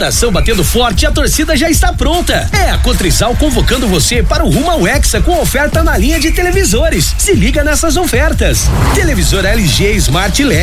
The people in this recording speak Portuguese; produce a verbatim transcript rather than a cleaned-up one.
Coração batendo forte, a torcida já está pronta. É a Cotrizal convocando você para o rumo ao Hexa com oferta na linha de televisores. Se liga nessas ofertas. Televisor L G Smart L E D